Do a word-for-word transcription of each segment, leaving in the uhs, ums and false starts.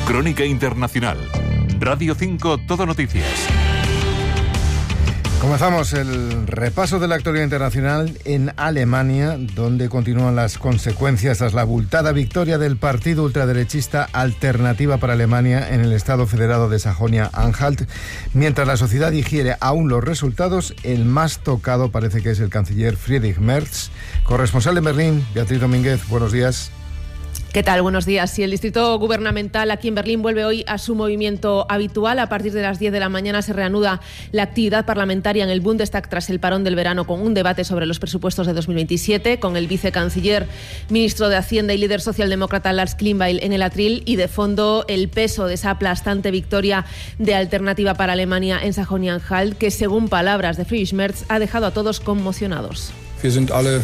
Crónica Internacional. Radio cinco Todo Noticias. Comenzamos el repaso de la actualidad internacional en Alemania, donde continúan las consecuencias tras la abultada victoria del partido ultraderechista Alternativa para Alemania en el Estado Federado de Sajonia-Anhalt. Mientras la sociedad digiere aún los resultados, el más tocado parece que es el canciller Friedrich Merz. Corresponsal en Berlín, Beatriz Domínguez, buenos días. ¿Qué tal? Buenos días. Sí, el distrito gubernamental aquí en Berlín vuelve hoy a su movimiento habitual. A partir de las diez de la mañana se reanuda la actividad parlamentaria en el Bundestag tras el parón del verano, con un debate sobre los presupuestos de dos mil veintisiete, con el vicecanciller, ministro de Hacienda y líder socialdemócrata Lars Klingbeil en el atril, y de fondo el peso de esa aplastante victoria de Alternativa para Alemania en Sajonia-Anhalt, que según palabras de Friedrich Merz ha dejado a todos conmocionados. Wir sind alle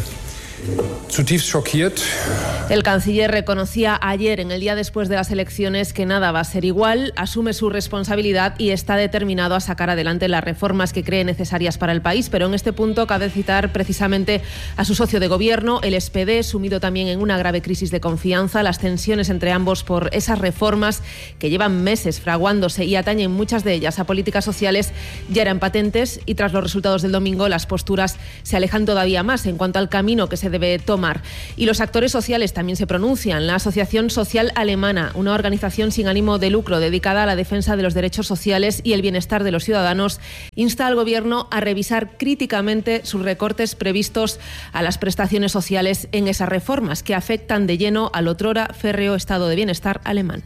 zutiefst schockiert. El canciller reconocía ayer, en el día después de las elecciones, que nada va a ser igual, asume su responsabilidad y está determinado a sacar adelante las reformas que cree necesarias para el país. Pero en este punto cabe citar precisamente a su socio de gobierno, el S P D, sumido también en una grave crisis de confianza. Las tensiones entre ambos por esas reformas que llevan meses fraguándose y atañen muchas de ellas a políticas sociales ya eran patentes, y tras los resultados del domingo las posturas se alejan todavía más en cuanto al camino que se debe tomar. Y los actores sociales también se pronuncian. La Asociación Social Alemana, una organización sin ánimo de lucro dedicada a la defensa de los derechos sociales y el bienestar de los ciudadanos, insta al gobierno a revisar críticamente sus recortes previstos a las prestaciones sociales en esas reformas que afectan de lleno al otrora férreo estado de bienestar alemán.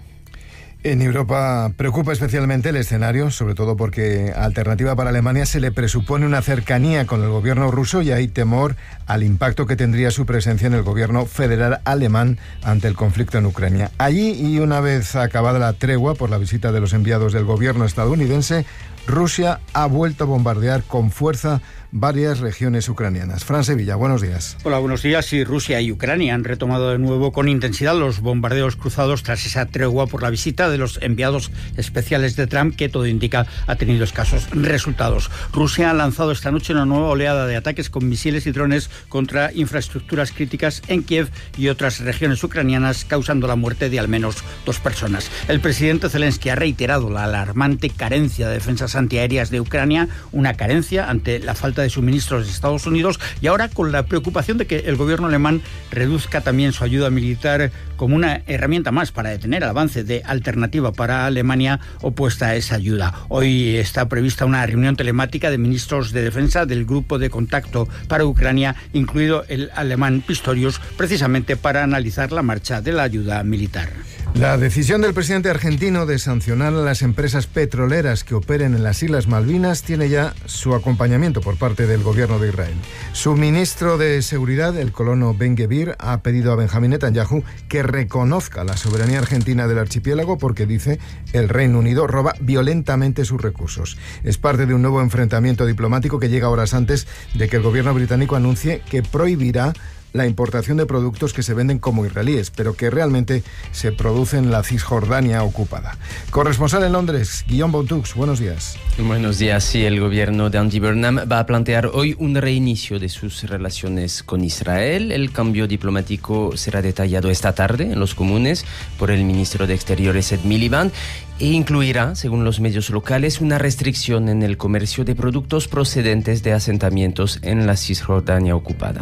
En Europa preocupa especialmente el escenario, sobre todo porque a Alternativa para Alemania se le presupone una cercanía con el gobierno ruso y hay temor al impacto que tendría su presencia en el gobierno federal alemán ante el conflicto en Ucrania. Allí, y una vez acabada la tregua por la visita de los enviados del gobierno estadounidense, Rusia ha vuelto a bombardear con fuerza varias regiones ucranianas. Fran Sevilla, buenos días. Hola, buenos días. Sí, Rusia y Ucrania han retomado de nuevo con intensidad los bombardeos cruzados tras esa tregua por la visita de los enviados especiales de Trump, que todo indica ha tenido escasos resultados. Rusia ha lanzado esta noche una nueva oleada de ataques con misiles y drones contra infraestructuras críticas en Kiev y otras regiones ucranianas, causando la muerte de al menos dos personas. El presidente Zelensky ha reiterado la alarmante carencia de defensas antiaéreas de Ucrania, una carencia ante la falta de suministros de Estados Unidos, y ahora con la preocupación de que el gobierno alemán reduzca también su ayuda militar como una herramienta más para detener el avance de Alternativa para Alemania opuesta a esa ayuda. Hoy está prevista una reunión telemática de ministros de defensa del grupo de contacto para Ucrania, incluido el alemán Pistorius, precisamente para analizar la marcha de la ayuda militar. La decisión del presidente argentino de sancionar a las empresas petroleras que operen en las Islas Malvinas tiene ya su acompañamiento por parte del gobierno de Israel. Su ministro de Seguridad, el colono Ben-Gvir, ha pedido a Benjamín Netanyahu que reconozca la soberanía argentina del archipiélago porque, dice, el Reino Unido roba violentamente sus recursos. Es parte de un nuevo enfrentamiento diplomático que llega horas antes de que el gobierno británico anuncie que prohibirá la importación de productos que se venden como israelíes, pero que realmente se producen en la Cisjordania ocupada. Corresponsal en Londres, Guillaume Bontux, buenos días. Buenos días. Sí, el gobierno de Andy Burnham va a plantear hoy un reinicio de sus relaciones con Israel. El cambio diplomático será detallado esta tarde en los comunes por el ministro de Exteriores Ed Miliband e incluirá, según los medios locales, una restricción en el comercio de productos procedentes de asentamientos en la Cisjordania ocupada.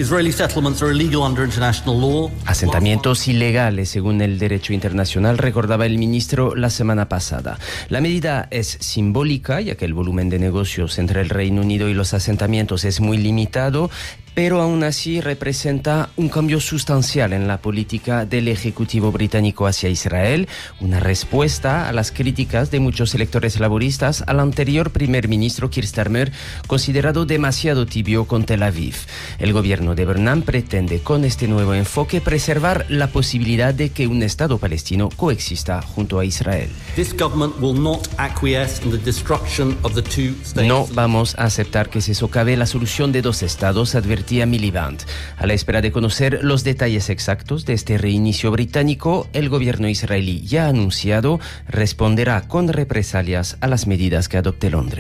Asentamientos ilegales según el derecho internacional, recordaba el ministro la semana pasada. La medida es simbólica, ya que el volumen de negocios entre el Reino Unido y los asentamientos es muy limitado, pero aún así representa un cambio sustancial en la política del Ejecutivo británico hacia Israel, una respuesta a las críticas de muchos electores laboristas al anterior primer ministro Keir Starmer, considerado demasiado tibio con Tel Aviv. El gobierno de Burnham pretende con este nuevo enfoque preservar la posibilidad de que un Estado palestino coexista junto a Israel. No vamos a aceptar que se socave la solución de dos estados, advirtió Miliband. A la espera de conocer los detalles exactos de este reinicio británico, el gobierno israelí ya ha anunciado responderá con represalias a las medidas que adopte Londres.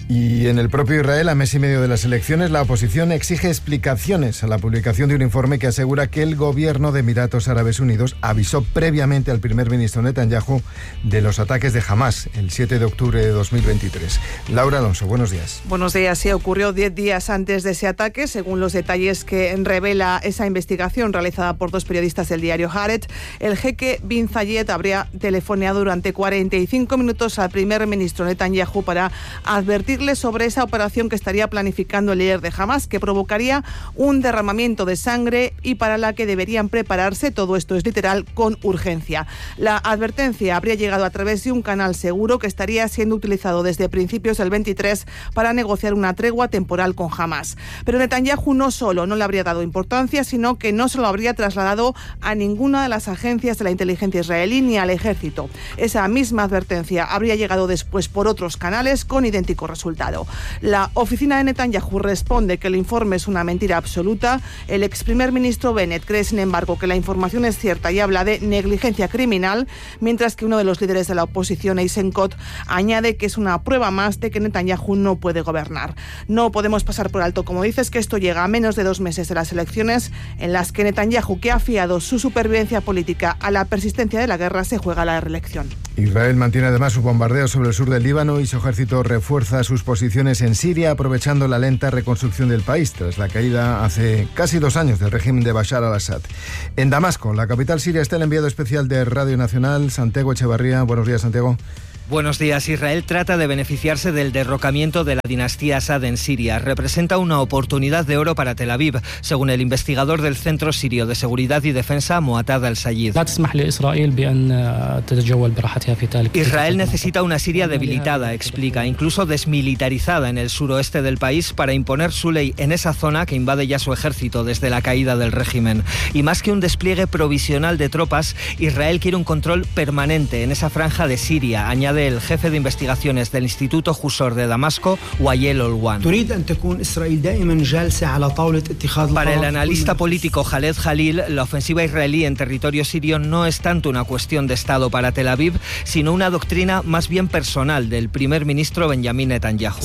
Y en el propio Israel, a mes y medio de las elecciones, la oposición exige explicaciones a la publicación de un informe que asegura que el gobierno de Emiratos Árabes Unidos avisó previamente al primer ministro Netanyahu de los ataques de Hamas el siete de octubre de dos mil veintitrés. Laura Alonso, buenos días. Buenos días. Sí, ocurrió diez días antes de ese ataque, según los detalles que revela esa investigación realizada por dos periodistas del diario Haaretz. El jeque Bin Zayed habría telefoneado durante cuarenta y cinco minutos al primer ministro Netanyahu para advertir sobre esa operación que estaría planificando el líder de Hamas, que provocaría un derramamiento de sangre y para la que deberían prepararse, todo esto es literal, con urgencia. La advertencia habría llegado a través de un canal seguro que estaría siendo utilizado desde principios del veintitrés para negociar una tregua temporal con Hamas. Pero Netanyahu no solo no le habría dado importancia, sino que no se lo habría trasladado a ninguna de las agencias de la inteligencia israelí ni al ejército. Esa misma advertencia habría llegado después por otros canales con idéntico resultado. La oficina de Netanyahu responde que el informe es una mentira absoluta. El ex primer ministro Bennett cree, sin embargo, que la información es cierta y habla de negligencia criminal, mientras que uno de los líderes de la oposición, Eisenkot, añade que es una prueba más de que Netanyahu no puede gobernar. No podemos pasar por alto, como dices, que esto llega a menos de dos meses de las elecciones, en las que Netanyahu, que ha fiado su supervivencia política a la persistencia de la guerra, se juega la reelección. Israel mantiene además su bombardeo sobre el sur del Líbano y su ejército refuerza sus posiciones en Siria, aprovechando la lenta reconstrucción del país tras la caída hace casi dos años del régimen de Bashar al-Assad. En Damasco, la capital siria, está el enviado especial de Radio Nacional, Santiago Echevarría. Buenos días, Santiago. Buenos días. Israel trata de beneficiarse del derrocamiento de la dinastía Assad en Siria. Representa una oportunidad de oro para Tel Aviv, según el investigador del Centro Sirio de Seguridad y Defensa, Muatad al-Sayid. Israel necesita una Siria debilitada, explica, incluso desmilitarizada en el suroeste del país, para imponer su ley en esa zona que invade ya su ejército desde la caída del régimen. Y más que un despliegue provisional de tropas, Israel quiere un control permanente en esa franja de Siria, añade el jefe de investigaciones del Instituto Jusor de Damasco, Wael Olwan. Para el analista político Khaled Jalil, la ofensiva israelí en territorio sirio no es tanto una cuestión de Estado para Tel Aviv, sino una doctrina más bien personal del primer ministro Benjamin Netanyahu.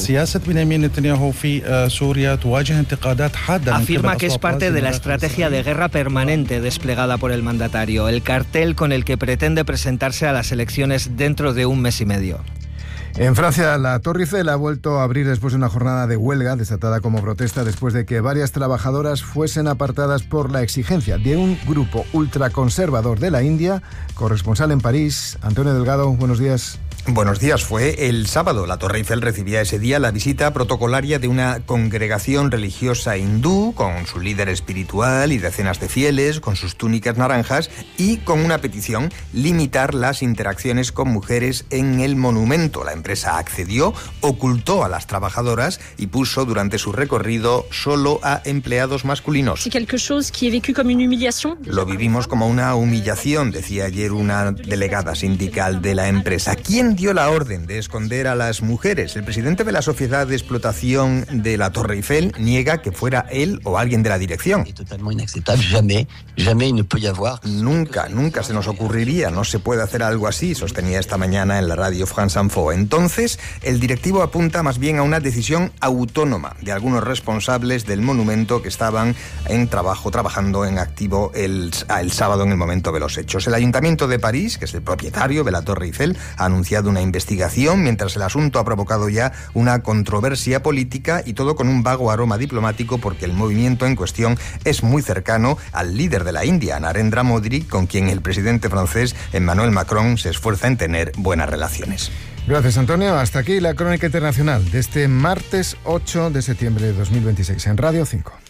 Afirma que es parte de la estrategia de guerra permanente desplegada por el mandatario, el cartel con el que pretende presentarse a las elecciones dentro de un mes y medio. En Francia, la Torre Eiffel ha vuelto a abrir después de una jornada de huelga desatada como protesta después de que varias trabajadoras fuesen apartadas por la exigencia de un grupo ultraconservador de la India. Corresponsal en París, Antonio Delgado, buenos días. Buenos días. Fue el sábado. La Torre Eiffel recibía ese día la visita protocolaria de una congregación religiosa hindú con su líder espiritual y decenas de fieles con sus túnicas naranjas y con una petición: limitar las interacciones con mujeres en el monumento. La empresa accedió, ocultó a las trabajadoras y puso durante su recorrido solo a empleados masculinos. Lo vivimos como una humillación, decía ayer una delegada sindical de la empresa. ¿Quién dio la orden de esconder a las mujeres? El presidente de la sociedad de explotación de la Torre Eiffel niega que fuera él o alguien de la dirección. Nunca, nunca se nos ocurriría, no se puede hacer algo así, sostenía esta mañana en la radio France Info. Entonces, el directivo apunta más bien a una decisión autónoma de algunos responsables del monumento que estaban en trabajo, trabajando en activo el, el sábado en el momento de los hechos. El Ayuntamiento de París, que es el propietario de la Torre Eiffel, ha anunciado una investigación, mientras el asunto ha provocado ya una controversia política y todo con un vago aroma diplomático, porque el movimiento en cuestión es muy cercano al líder de la India, Narendra Modi, con quien el presidente francés Emmanuel Macron se esfuerza en tener buenas relaciones. Gracias, Antonio. Hasta aquí la crónica internacional de este martes ocho de septiembre de dos mil veintiséis en Radio cinco.